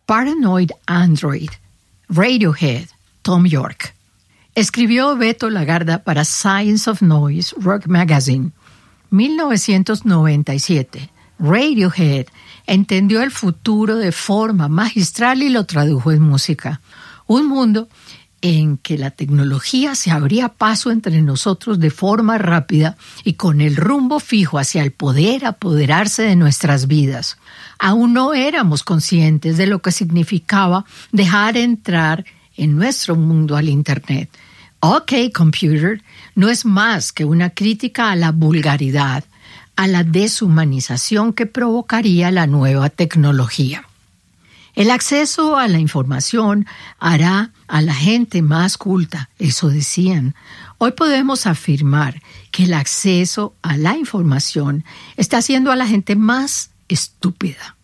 Paranoid Android, Radiohead, Thom Yorke. Escribió Beto Lagarda para Science of Noise Rock Magazine. 1997. Radiohead entendió el futuro de forma magistral y lo tradujo en música. Un mundo en que la tecnología se abría paso entre nosotros de forma rápida y con el rumbo fijo hacia el poder apoderarse de nuestras vidas. Aún no éramos conscientes de lo que significaba dejar entrar en nuestro mundo al Internet. OK Computer no es más que una crítica a la vulgaridad, a la deshumanización que provocaría la nueva tecnología. El acceso a la información hará a la gente más culta, eso decían. Hoy podemos afirmar que el acceso a la información está haciendo a la gente más estúpida.